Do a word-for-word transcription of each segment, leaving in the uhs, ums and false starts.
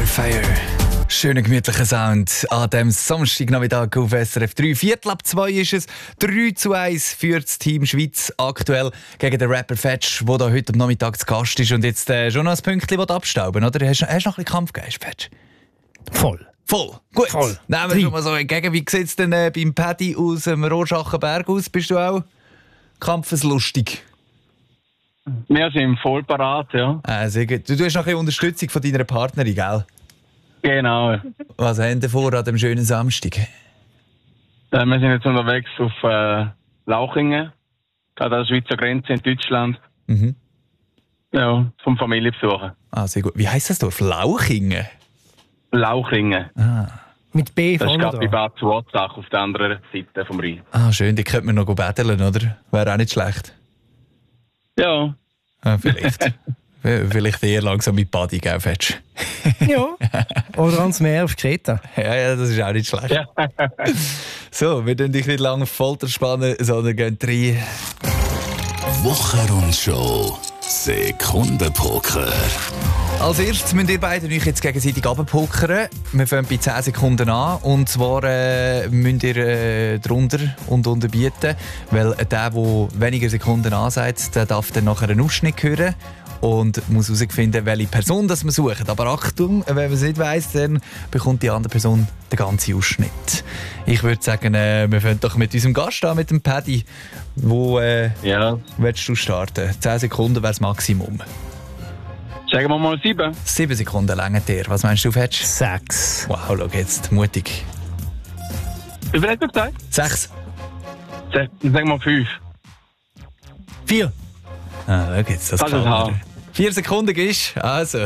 Fire. Schöner gemütlicher Sound an dem Samstagnachmittag auf S R F drei. Viertel ab zwei ist es. drei zu eins für das Team Schweiz aktuell gegen den Rapper Fetch, der da heute am Nachmittag zu Gast ist und jetzt äh, schon noch ein Pünktchen abstauben, oder? Hast du noch ein bisschen Kampfgeist, Fetch? Voll. Voll. Gut. Voll. Nehmen wir schon mal so entgegen. Wie sieht es denn äh, beim Paddy aus dem Rorschachenberg aus? Bist du auch kampfeslustig? Wir sind voll parat, ja. Äh, sehr gut. Du, du hast noch ein bisschen Unterstützung von deiner Partnerin, gell? Genau. Was haben wir vor an dem schönen Samstag? Äh, wir sind jetzt unterwegs auf äh, Lauchingen, gerade an der Schweizer Grenze in Deutschland. Mhm. Ja, vom Familienbesuchen. Ah, sehr gut. Wie heisst das Dorf? Lauchingen? Lauchingen. Ah. Mit B Das ist vorne gerade bei da. Bad Zurzach auf der anderen Seite vom Rhein. Ah, schön. Die könnte man noch betteln, oder? Wäre auch nicht schlecht. Ja. Ah, vielleicht. Vielleicht eher langsam mit Buddy, gell, Fetsch? Ja. Oder ans Meer auf Kreta. Ja, ja, das ist auch nicht schlecht. Ja. So, wir tun dich nicht lange auf Folter spannen, sondern gehen rein. Wochenrundshow. Sekundenpoker. Als erstes müsst ihr beide euch jetzt gegenseitig abpokern. Wir fangen bei zehn Sekunden an. Und zwar äh, müsst ihr äh, drunter und unterbieten. Weil der, der weniger Sekunden ansagt, der darf dann nachher einen Ausschnitt hören. Und muss herausfinden, welche Person das wir suchen. Aber Achtung, wenn man es nicht weiss, dann bekommt die andere Person den ganzen Ausschnitt. Ich würde sagen, äh, wir fangen doch mit unserem Gast an, mit dem Paddy. Wo äh, Ja. willst du starten? zehn Sekunden wäre das Maximum. Sagen wir mal sieben. sieben Sekunden länger dir. Was meinst du, Fetch? Sechs. Wow, schau jetzt, mutig. Wie viel hast du gesagt? Sechs. Sech- Dann sagen wir fünf. Vier. Ah, schau jetzt, das Das ist gefällt mir. hart. Vier Sekunden ist, also.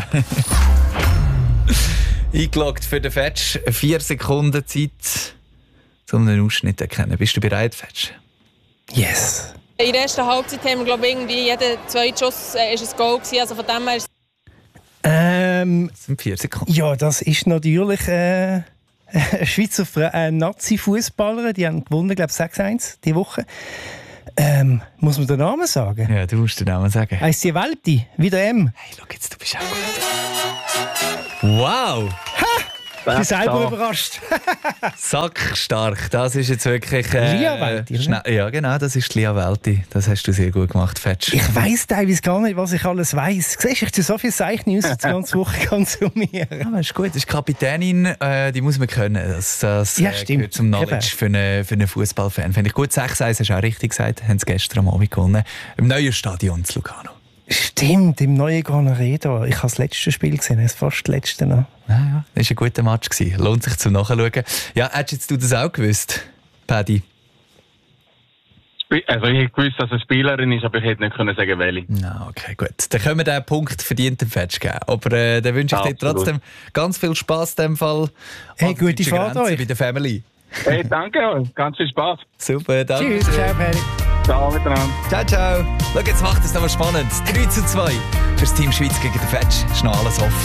Eingeloggt für den Fetch. Vier Sekunden Zeit, um einen Ausschnitt zu erkennen. Bist du bereit, Fetch? Yes. In der ersten Halbzeit haben wir, glaube ich, irgendwie jeden zweiten Schuss äh, ist ein Goal gewesen. Also von dem her ist Ähm, Das sind vier Sekunden. ja, das ist natürlich äh, eine Schweizer Fra- äh, Nazi-Fußballer. Die haben gewonnen, glaube ich, sechs eins diese Woche. Ähm, muss man den Namen sagen? Ja, du musst den Namen sagen. Heisst die Welti? Wieder M. Hey, schau jetzt, du bist auch gut. Wow! Ich bin selber da. überrascht. Sackstark, das ist jetzt wirklich... Äh, Lia Welti, oder? schnell- Ja, genau, das ist Lia Welti. Das hast du sehr gut gemacht, Fetch. Ich weiss teilweise gar nicht, was ich alles weiss. Siehst du, ich tue so viel Zeichen aus, die ganze Woche konsumieren. Ja, das ist gut. Das ist Kapitänin, äh, die muss man können. Das, das Ja, äh, stimmt. gehört zum Knowledge Eben. für einen, für einen Fußballfan. Finde ich gut. sechs eins hast du auch richtig gesagt. Haben sie gestern am Abend gewonnen. Im neuen Stadion zu Lugano. Stimmt, im neuen Ganaredo. Ich habe das letzte Spiel gesehen, das fast das letzte noch. Ja, ja. Das war ein guter Match gewesen. Lohnt sich zum Nachschauen. Ja, hättest du das auch gewusst, Paddy? Sp- Also ich hätte gewusst, dass es eine Spielerin ist, aber ich hätte nicht können sagen, welche. Na, okay, gut. Dann können wir den Punkt verdient im Fetch geben. Aber äh, dann wünsche ich dir Absolut. trotzdem ganz viel Spass in dem Fall. Hey, An der gute deutschen Fahrt Grenze euch. bei der Family. Hey, danke euch. Ganz viel Spaß. Super, danke. Tschüss, ciao, Paddy. Ciao miteinander. Ciao, ciao. Schau, jetzt macht es noch mal spannend. drei zu zwei für das Team Schweiz gegen den Fetch. Ist noch alles offen.